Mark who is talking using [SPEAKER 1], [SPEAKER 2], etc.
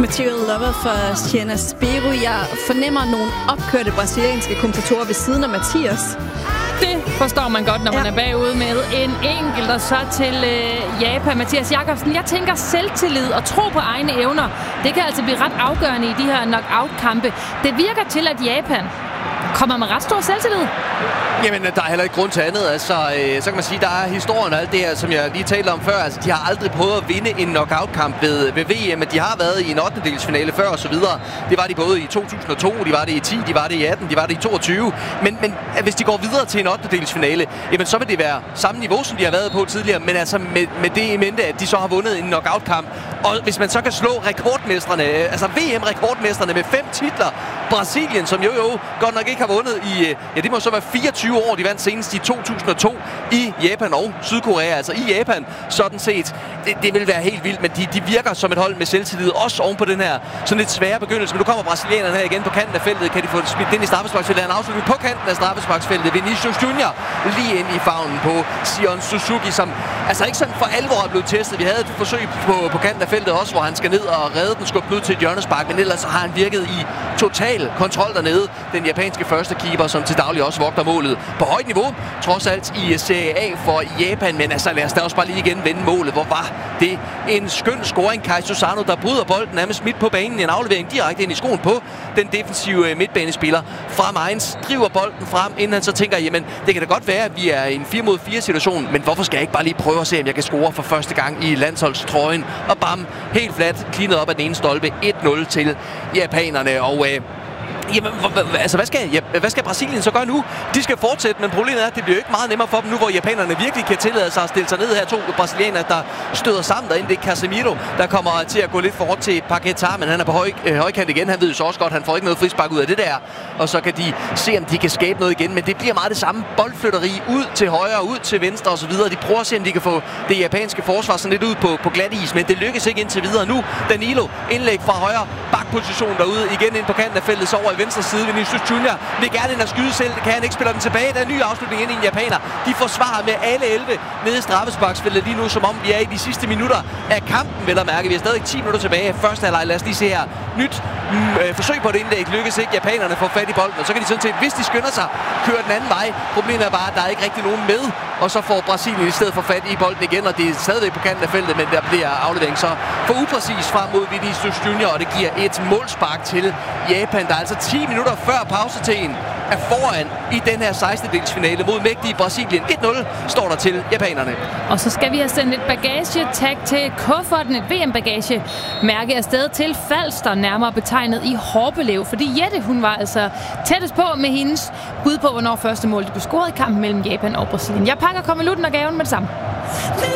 [SPEAKER 1] Material Lover for Sienna Spiro. Jeg fornemmer nogle opkørte brasilianske kommentatorer ved siden af Mathias.
[SPEAKER 2] Det forstår man godt, når man er bagud med en enkelt, og så til Japan. Mathias Jakobsen, jeg tænker selvtillid og tro på egne evner. Det kan altså blive ret afgørende i de her knockout-kampe. Det virker til, at Japan kommer med ret stor selvtillid.
[SPEAKER 3] Jamen, der er heller ikke grund til andet. Altså, så kan man sige, der er historien og alt det her, som jeg lige talte om før. Altså, de har aldrig prøvet at vinde en knockout-kamp ved VM, men de har været i en 8. før og så videre. Det var de både i 2002, de var det i 10, de var det i 18, de var det i 22. Men hvis de går videre til en 8. finale, jamen så vil det være samme niveau, som de har været på tidligere, men altså med det i mente, at de så har vundet en knockout-kamp. Og hvis man så kan slå rekordmestrene, altså VM-rekordmestrene med 5 titler, Brasilien, som jo godt nok ikke har vundet i, ja, det må så være 24 år, de vandt senest i 2002 i Japan og Sydkorea, altså i Japan, sådan set. Det vil være helt vildt, men de virker som et hold med selvtillid, også oven på den her sådan lidt svære begyndelse. Men nu kommer brasilianerne her igen på kanten af feltet. Kan de få det smidt ind i straffesparksfeltet? En afslutning på kanten af straffesparksfeltet. Vinicius Junior lige ind i favnen på Sion Suzuki, som altså ikke sådan for alvor er blevet testet. Vi havde et forsøg på kanten af feltet også, hvor han skal ned og redde den, skubbe ud til et hjørnespark, men ellers har han virket i total kontrol dernede. Den japanske første keeper, som til daglig også vogter målet på højt niveau, trods alt i Serie A for Japan. Men altså lad os da også bare lige igen vende målet. Hvor var det en skøn scoring. Kai Susano, der bryder bolden nærmest midt på banen i en aflevering direkte ind i skoen på den defensive midtbanespiller fra Mainz. Driver bolden frem, inden han så tænker, jamen det kan da godt være, at vi er i en 4-mod-4 situation, men hvorfor skal jeg ikke bare lige prøve at se, om jeg kan score for første gang i landsholdstrøjen? Og bam, helt fladt, klinet op ad den ene stolpe, 1-0 til japanerne. Og jamen, altså hvad skal Brasilien så gøre nu? De skal fortsætte, men problemet er, at det bliver ikke meget nemmere for dem nu, hvor japanerne virkelig kan tillade sig at stille sig ned her. 2 brasilianere, der støder sammen derinde. Det er Casemiro, der kommer til at gå lidt for hårdt til Paquetá, men han er på højkant igen. Han ved jo så også godt, at han får ikke noget frispark ud af det der. Og så kan de se, om de kan skabe noget igen, men det bliver meget det samme boldflytteri ud til højre, ud til venstre og så videre. De prøver at se, om de kan få det japanske forsvar sådan lidt ud på glat is, men det lykkes ikke indtil videre nu. Danilo, indlæg fra højre, bakposition derude, igen ind på kanten af feltet, så over i venstre side. Vinicius Junior vil gerne ind og skyde selv. Det kan han ikke, spiller den tilbage. Der er en ny afslutning ind i en japaner. De forsvarer med alle 11 nede i straffesparksfeltet lige nu, som om vi er i de sidste minutter af kampen, vel at mærke. Vi har stadig 10 minutter tilbage. Første halvleg, lad os lige se her. Nyt forsøg på et indlæg lykkes ikke. Japanerne får fat i bolden, og så kan de sådan set, hvis de skynder sig, køre den anden vej. Problemet er bare, at der er ikke rigtig nogen med, og så får Brasilien i stedet for fat i bolden igen, og det er stadigvæk på kanten af feltet, men der bliver aflevering så for upræcis frem mod Vinicius Junior, og det giver et målspark til Japan, der er altså 10 minutter før pausetiden er foran i den her 16-delsfinale mod mægtige Brasilien. 1-0 står der til japanerne.
[SPEAKER 2] Og så skal vi have sendt et bagagetag til kufferten, et VM-bagagemærke afsted til Falster, nærmere betegnet i Horbelev, fordi Jette, hun var altså tættest på med hendes bud på, hvornår første mål det blev scoret i kampen mellem Japan og Brasilien. Jeg pakker konvolutten og gaven med det samme.